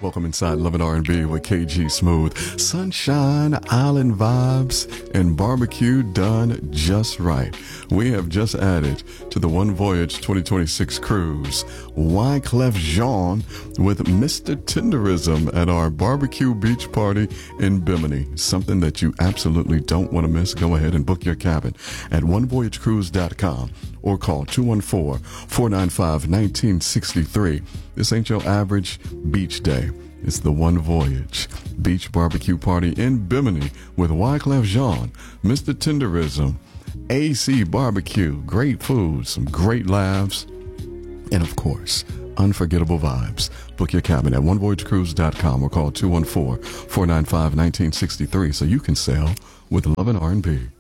Welcome inside Love and R&B with KG Smooth. Sunshine, island vibes, and barbecue done just right. We have just added to the One Voyage 2026 cruise Wyclef Jean with Mr. Tenderism at our barbecue beach party in Bimini. Something that you absolutely don't want to miss. Go ahead and book your cabin at onevoyagecruise.com or call 214-495-1963. This ain't your average beach day. It's the One Voyage Beach Barbecue Party in Bimini with Wyclef Jean, Mr. Tenderism, AC Barbecue, great food, some great laughs, and of course, unforgettable vibes. Book your cabin at onevoyagecruise.com or call 214-495-1963 so you can sail with Love and R&B.